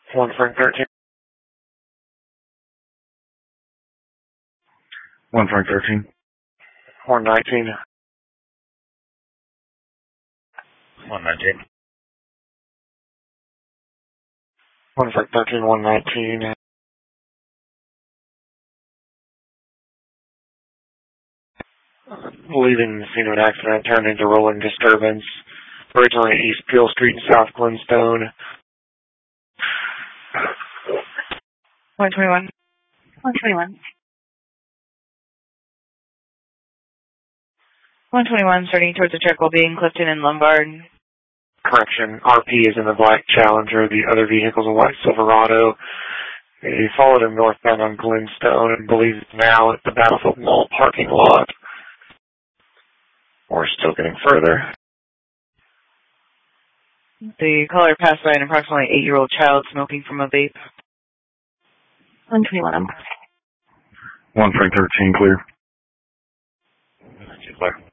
One Frank 13. One Frank 13. 119. 119. One Frank 13, 119. Leaving the scene of an accident turned into rolling disturbance. Originally East Peel Street and South Glenstone. 121. 121. 121, starting towards the Circle, being Clifton and Lombard. Correction, RP is in the black Challenger. The other vehicle's a white Silverado. He followed him northbound on Glenstone and believes it's now at the Battlefield Mall parking lot. We're still getting further. The caller passed by an approximately 8-year-old child smoking from a vape. 121. 1 Frank 13, clear. Clear.